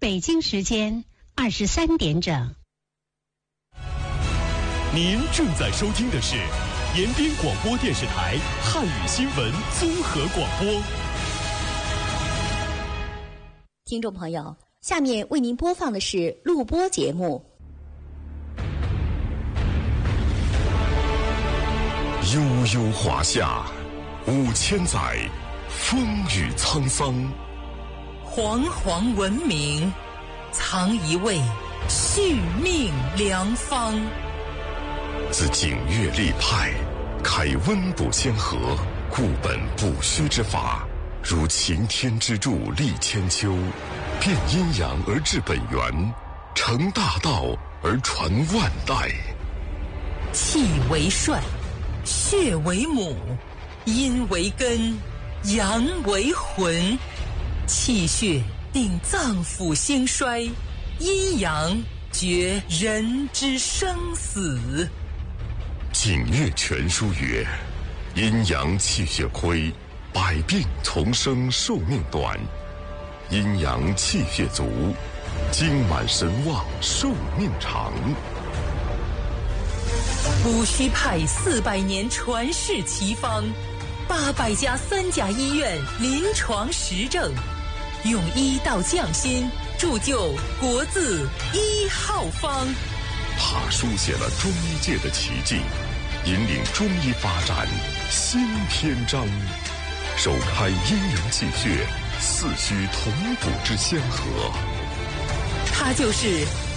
北京时间23点整。 您正在收听的是延边广播电视台汉语新闻综合广播。 听众朋友，下面为您播放的是录播节目。 悠悠华夏，5000载，风雨沧桑。 煌煌文明，藏一位续命良方。 自景岳立派，开温补先河，固本不虚之法，如擎天之柱立千秋，变阴阳而治本源，成大道而传万代。 气为帅，血为母，阴为根，阳为魂。气血定脏腑兴衰，阴阳决人之生死。 景岳全书曰：阴阳气血亏，百病丛生，寿命短；阴阳气血足，精满神旺，寿命长。 戊戌派400年传世奇方，800家3甲医院临床实证，用医道匠心，铸就国字1号方。 他书写了中医界的奇迹，引领中医发展新篇章，首开阴阳气血4虚同补之先河。 他就是